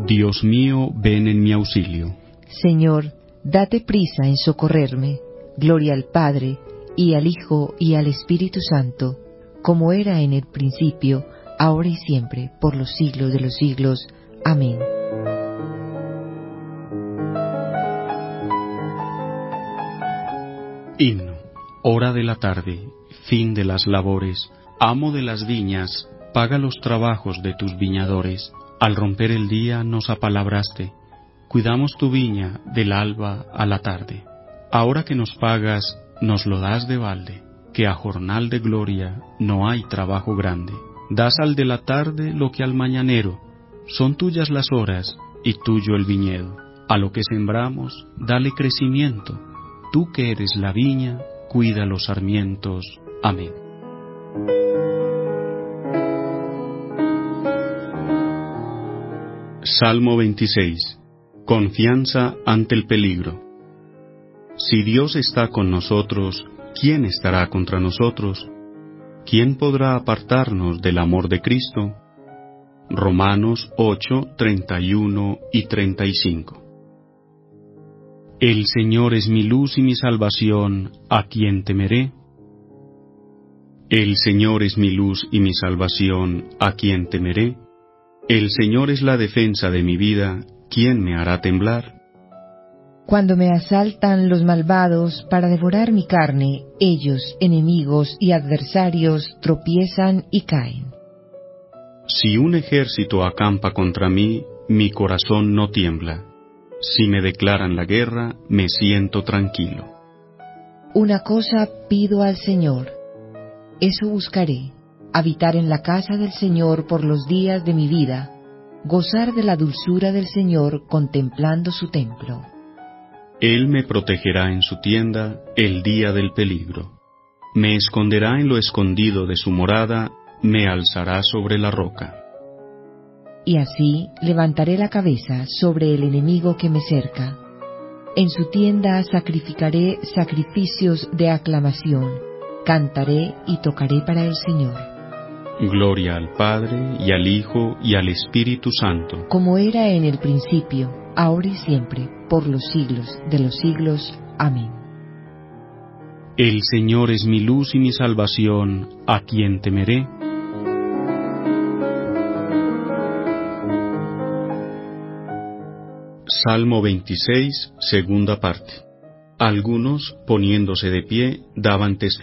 Dios mío, ven en mi auxilio. Señor, date prisa en socorrerme. Gloria al Padre, y al Hijo, y al Espíritu Santo, como era en el principio, ahora y siempre, por los siglos de los siglos. Amén. Himno. Hora de la tarde, fin de las labores, amo de las viñas, paga los trabajos de tus viñadores. Al romper el día nos apalabraste, cuidamos tu viña del alba a la tarde. Ahora que nos pagas, nos lo das de balde, que a jornal de gloria no hay trabajo grande. Das al de la tarde lo que al mañanero, son tuyas las horas y tuyo el viñedo. A lo que sembramos, dale crecimiento, tú que eres la viña, cuida los sarmientos. Amén. Salmo 26. Confianza ante el peligro. Si Dios está con nosotros, ¿quién estará contra nosotros? ¿Quién podrá apartarnos del amor de Cristo? Romanos 8, 31 y 35. El Señor es mi luz y mi salvación, ¿a quién temeré? El Señor es mi luz y mi salvación, ¿a quién temeré? El Señor es la defensa de mi vida, ¿quién me hará temblar? Cuando me asaltan los malvados para devorar mi carne, ellos, enemigos y adversarios, tropiezan y caen. Si un ejército acampa contra mí, mi corazón no tiembla. Si me declaran la guerra, me siento tranquilo. Una cosa pido al Señor, eso buscaré, habitar en la casa del Señor por los días de mi vida, gozar de la dulzura del Señor contemplando su templo. Él me protegerá en su tienda el día del peligro. Me esconderá en lo escondido de su morada, me alzará sobre la roca. Y así levantaré la cabeza sobre el enemigo que me cerca. En su tienda sacrificaré sacrificios de aclamación, cantaré y tocaré para el Señor. Gloria al Padre, y al Hijo, y al Espíritu Santo. Como era en el principio, ahora y siempre, por los siglos de los siglos. Amén. El Señor es mi luz y mi salvación, ¿a quién temeré? Salmo 26, segunda parte. Algunos, poniéndose de pie, daban testimonio